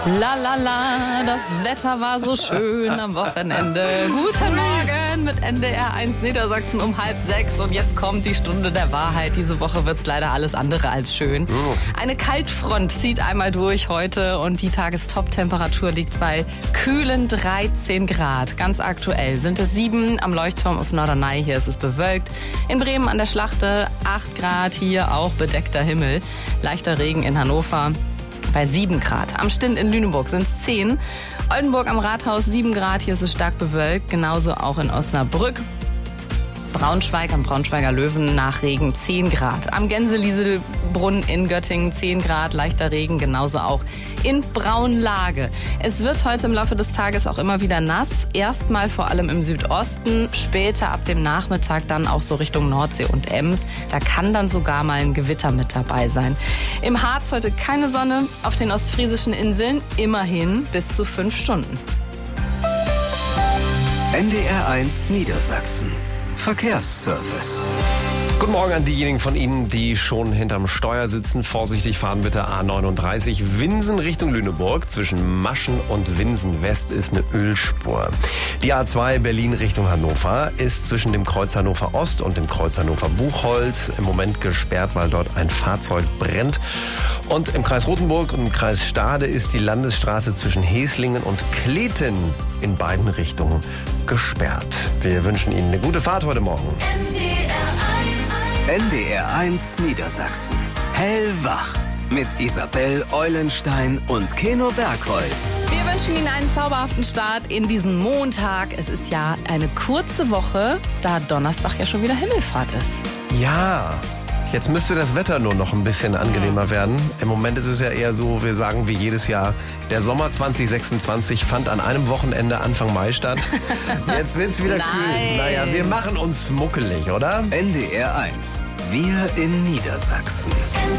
La la la, das Wetter war so schön am Wochenende. Guten Morgen mit NDR 1 Niedersachsen um 5:30 und jetzt kommt die Stunde der Wahrheit. Diese Woche wird's leider alles andere als schön. Eine Kaltfront zieht einmal durch heute und die Tagestop-Temperatur liegt bei kühlen 13 Grad. Ganz aktuell sind es 7 am Leuchtturm auf Norderney, hier ist es bewölkt. In Bremen an der Schlachte 8 Grad, hier auch bedeckter Himmel. Leichter Regen in Hannover bei 7 Grad. Am Stint in Lüneburg sind es 10. Oldenburg am Rathaus 7 Grad, hier ist es stark bewölkt. Genauso auch in Osnabrück. Braunschweig am Braunschweiger Löwen nach Regen 10 Grad. Am Gänselieselbrunn in Göttingen 10 Grad, leichter Regen, genauso auch in Braunlage. Es wird heute im Laufe des Tages auch immer wieder nass. Erstmal vor allem im Südosten, später ab dem Nachmittag dann auch so Richtung Nordsee und Ems. Da kann dann sogar mal ein Gewitter mit dabei sein. Im Harz heute keine Sonne, auf den ostfriesischen Inseln immerhin bis zu 5 Stunden. NDR 1 Niedersachsen. Verkehrsservice. Guten Morgen an diejenigen von Ihnen, die schon hinterm Steuer sitzen. Vorsichtig fahren bitte A39 Winsen Richtung Lüneburg. Zwischen Maschen und Winsen West ist eine Ölspur. Die A2 Berlin Richtung Hannover ist zwischen dem Kreuz Hannover Ost und dem Kreuz Hannover Buchholz im Moment gesperrt, weil dort ein Fahrzeug brennt. Und im Kreis Rothenburg und im Kreis Stade ist die Landesstraße zwischen Heslingen und Kleten in beiden Richtungen gesperrt. Wir wünschen Ihnen eine gute Fahrt heute Morgen. NDR 1 Niedersachsen. Hellwach. Mit Isabel Eulenstein und Keno Bergholz. Wir wünschen Ihnen einen zauberhaften Start in diesen Montag. Es ist ja eine kurze Woche, da Donnerstag ja schon wieder Himmelfahrt ist. Ja, jetzt müsste das Wetter nur noch ein bisschen angenehmer werden. Im Moment ist es ja eher so, wir sagen wie jedes Jahr, der Sommer 2026 fand an einem Wochenende Anfang Mai statt. Jetzt wird's wieder kühl. Naja, wir machen uns muckelig, oder? NDR 1. Wir in Niedersachsen.